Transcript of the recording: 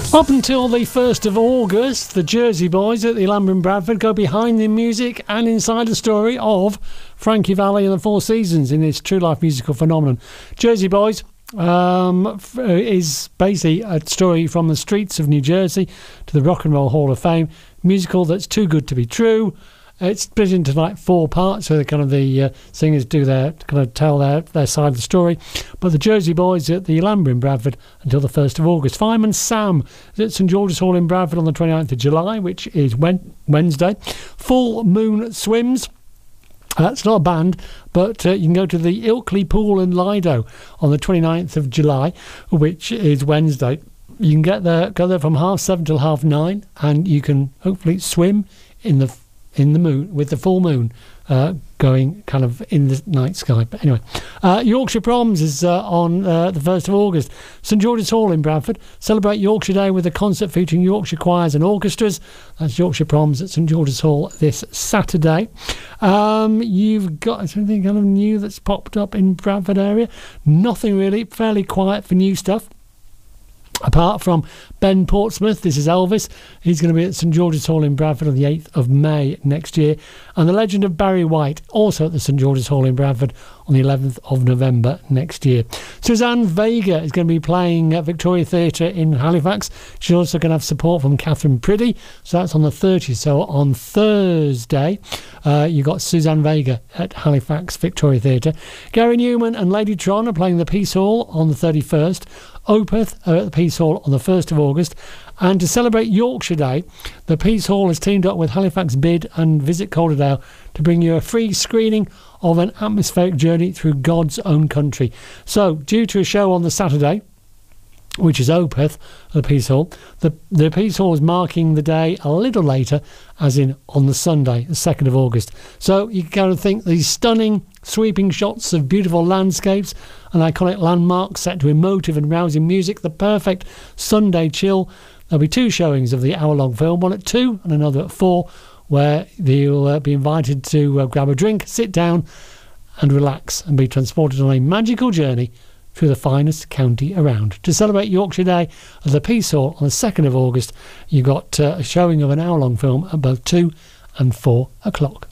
Up until the 1st of August, the Jersey Boys at the Alhambra in Bradford go behind the music and inside the story of Frankie Valli and the Four Seasons in this true life musical phenomenon. Jersey Boys is basically a story from the streets of New Jersey to the Rock and Roll Hall of Fame. Musical that's too good to be true. It's split into like 4 parts, so the singers do tell their side of the story. But the Jersey Boys at the Alhambra in Bradford until the 1st of August. Fireman Sam is at St George's Hall in Bradford on the 29th of July, which is Wednesday. Full Moon Swims. It's not a band, but you can go to the Ilkley Pool in Lido on the 29th of July, which is Wednesday. You can go there from 7:30 till 9:30, and you can hopefully swim in the moon, with the full moon going kind of in the night sky. But anyway, Yorkshire Proms is on the 1st of August. St George's Hall in Bradford. Celebrate Yorkshire Day with a concert featuring Yorkshire choirs and orchestras. That's Yorkshire Proms at St George's Hall this Saturday. You've got something kind of new that's popped up in Bradford area. Nothing really, fairly quiet for new stuff. Apart from Ben Portsmouth, this is Elvis. He's going to be at St George's Hall in Bradford on the 8th of May next year. And the Legend of Barry White, also at the St George's Hall in Bradford on the 11th of November next year. Suzanne Vega is going to be playing at Victoria Theatre in Halifax. She's also going to have support from Catherine Priddy. So that's on the 30th. So on Thursday, you've got Suzanne Vega at Halifax Victoria Theatre. Gary Newman and Lady Tron are playing the Peace Hall on the 31st. Opeth are at the Peace Hall on the 1st of August. And to celebrate Yorkshire Day, the Peace Hall has teamed up with Halifax Bid and Visit Calderdale to bring you a free screening of an atmospheric journey through God's own country. So, due to a show on the Saturday, which is Opeth at the Peace Hall, the Peace Hall is marking the day a little later, as in on the Sunday, the 2nd of August. So you can kind of think these stunning, sweeping shots of beautiful landscapes and iconic landmarks set to emotive and rousing music, the perfect Sunday chill. There'll be 2 showings of the hour-long film, one at 2 and another at 4, where you'll be invited to grab a drink, sit down and relax and be transported on a magical journey through the finest county around. To celebrate Yorkshire Day at the Peace Hall on the 2nd of August, you've got a showing of an hour-long film at both 2 and 4 o'clock.